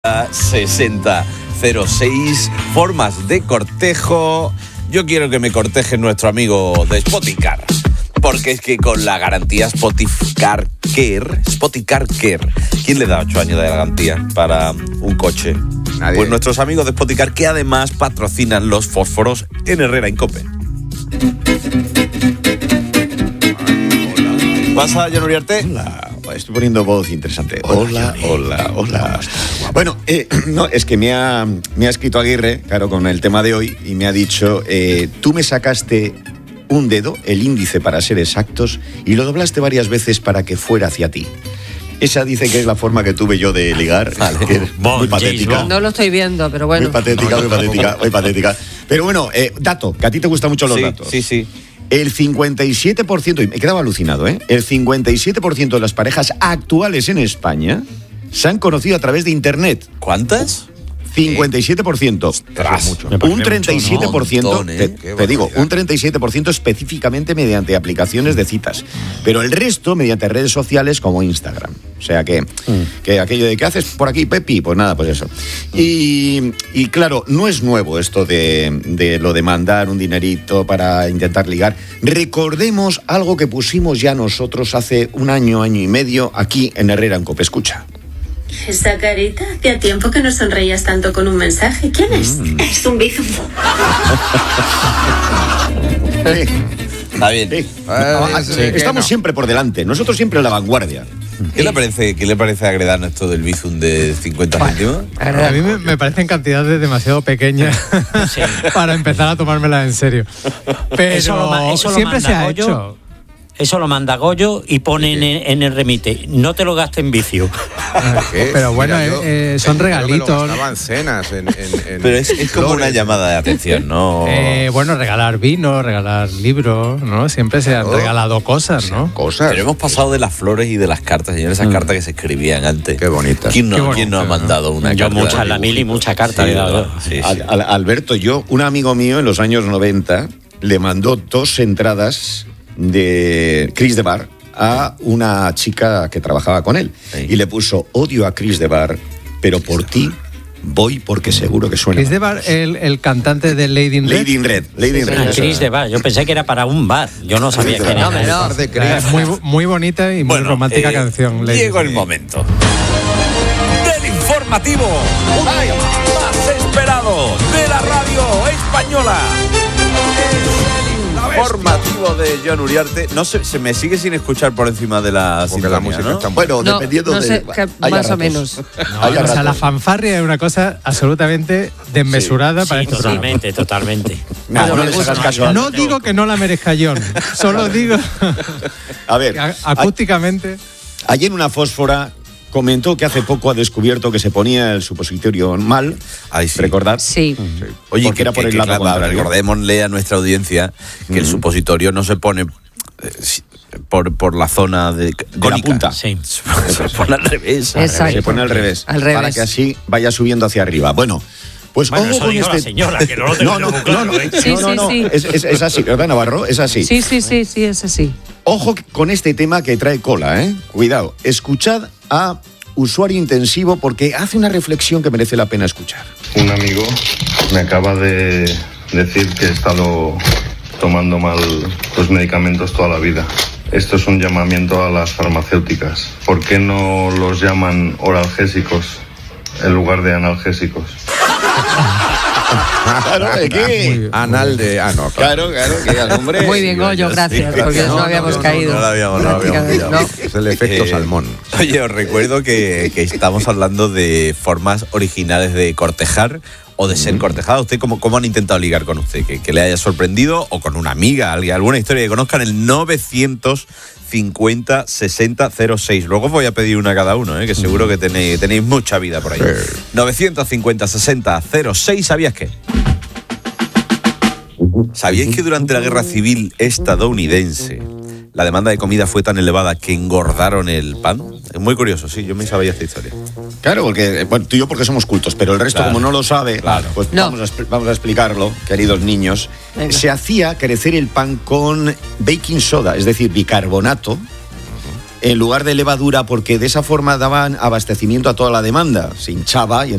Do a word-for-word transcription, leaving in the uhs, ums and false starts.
sesenta cero seis, formas de cortejo. Yo quiero que me corteje nuestro amigo de Spoticar, porque es que con la garantía Spoticar Care, Spoticar Care, ¿quién le da ocho años de garantía para un coche? Nadie. Pues nuestros amigos de Spoticar, que además patrocinan los fósforos en Herrera Incope. ¿Pasa, Jon Uriarte? Hola, estoy poniendo voz interesante. Hola, hola, hola. Bueno, eh, no, es que me ha, me ha escrito Aguirre, claro, con el tema de hoy, y me ha dicho, eh, tú me sacaste un dedo, el índice para ser exactos, y lo doblaste varias veces para que fuera hacia ti. Esa dice que es la forma que tuve yo de ligar, vale. Que es muy patética. No lo estoy viendo, pero bueno. Muy patética, muy patética, muy patética. Pero bueno, eh, dato, que a ti te gustan mucho los Sí, datos. sí, sí. El cincuenta y siete por ciento, y me quedaba alucinado, ¿eh? El cincuenta y siete por ciento de las parejas actuales en España se han conocido a través de Internet. ¿Cuántas? cincuenta y siete por ciento. Ostras, Un treinta y siete por ciento, mucho, ¿no? te, Un montón, ¿eh? te digo, un treinta y siete por ciento específicamente mediante aplicaciones de citas. Pero el resto mediante redes sociales como Instagram. O sea que, mm. que aquello de ¿qué haces por aquí, Pepi? Pues nada, pues eso. Y, y claro, no es nuevo esto de, de lo de mandar un dinerito para intentar ligar. Recordemos algo que pusimos ya nosotros hace un año, año y medio aquí en Herrera Incope. Escucha. Esa carita, hacía tiempo que no sonreías tanto con un mensaje. ¿Quién es? Mm. Es un bizum. Sí. Está bien. Sí. Ah, sí, Estamos no. siempre por delante. Nosotros siempre en la vanguardia. ¿Qué le parece, qué le parece a Agredano esto del bizum de cincuenta céntimos? A mí me, me parecen cantidades demasiado pequeñas Sí. para empezar a tomármelas en serio. Pero Eso lo ma- eso lo siempre manda se ha Goyo. hecho. Eso lo manda Goyo y pone en, en el remite. No te lo gastes en vicio. ¿Qué? Pero bueno, Mira, yo- eh, son yo me lo regalitos. gastaba en cenas, en, en, en Pero es, es como flores. una llamada de atención, ¿no? Eh, bueno, regalar vino, regalar libros, ¿no? Siempre se han Oh. regalado cosas, ¿no? Cosas. Pero hemos pasado de las flores y de las cartas, señores, esas cartas que se escribían antes. Qué bonitas. ¿Quién no, Qué bonito, ¿quién no ha ¿no? mandado una Yo carta? muchas, de la mil y dibujitos? muchas cartas Sí, le he dado. ¿verdad? Sí, sí. Al- al- Alberto, yo, un amigo mío en los años noventa, le mandó dos entradas de Chris de Bar a una chica que trabajaba con él. Sí. Y le puso, odio a Chris de Bar, pero por ti voy porque seguro que suena. Chris de Bar, el, el cantante de Lady in Red. Lady in Red. Lady in Ah, Red. Chris de bar. Yo pensé que era para un bar. Yo no sabía Chris de quién bar. era. No, Un par de Es Chris. muy, muy bonita y muy Bueno, romántica eh, canción. Lady Llegó in el Red. momento del informativo más esperado de la radio española. Es el informativo de Jon Uriarte. No sé, se me sigue sin escuchar por encima de la Porque sintonía, la música ¿no? está muy Bueno, No, dependiendo no de... sé, que haya más o ratos. menos. No, Haya o sea, la ratos. fanfarria es una cosa absolutamente desmesurada para Sí, este programa. totalmente, totalmente. No, no les hagas caso a- No digo que no la merezca John, solo digo A ver, que a- acústicamente. ayer una fósfora comentó que hace poco ha descubierto que se ponía el supositorio mal. Ay, sí. ¿Recordad? Sí. Oye, Porque que, era por que- el que, lado claro, contrario. recordémosle a nuestra audiencia que el Mm. supositorio no se pone eh, si- por, por la zona de, De la punta. Sí. Se pone al revés. Exacto. Se pone al revés. Al revés. Para que así vaya subiendo hacia arriba. Bueno, pues Bueno, ojo eso con dijo este... la señora, que no lo tengo No, no, muy claro, no, no, ¿eh? Sí, no, no, sí, no. sí. Es, es- es así, ¿verdad, Navarro? Es así. Sí, sí, sí, sí, es así. Ojo con este tema que trae cola, ¿eh? Cuidado. Escuchad a usuario intensivo porque hace una reflexión que merece la pena escuchar. Un amigo me acaba de decir que he estado tomando mal los medicamentos toda la vida. Esto es un llamamiento a las farmacéuticas. ¿Por qué no los llaman oralgésicos en lugar de analgésicos? Claro, ¿de qué? Anal de. Ah, no, claro. Claro, claro, que al hombre... Muy bien, Goyo, gracias, sí. porque no, No, habíamos no, caído. no, no la habíamos- no la habíamos Prácticamente, pillado. no. Es el efecto Eh, salmón. Oye, os recuerdo que, que estamos hablando de formas originales de cortejar o de ser cortejada. ¿Usted cómo, cómo han intentado ligar con usted? ¿Que, que le haya sorprendido o con una amiga, alguien, alguna historia que conozcan? El novecientos cincuenta sesenta cero seis. Luego os voy a pedir una a cada uno, ¿eh? Que seguro que tenéis, tenéis mucha vida por ahí. Sí. novecientos cincuenta sesenta cero seis. ¿Sabías qué? ¿Sabíais que durante la Guerra Civil estadounidense la demanda de comida fue tan elevada que engordaron el pan? Es muy curioso, sí, yo me sabía esta historia. Claro, porque bueno, tú y yo porque somos cultos, pero el resto Claro. como no lo sabe, Claro. pues No. vamos, a, expl- vamos a explicarlo, queridos niños. Venga. Se hacía crecer el pan con baking soda, es decir, bicarbonato, en lugar de levadura, porque de esa forma daban abastecimiento a toda la demanda. Se hinchaba y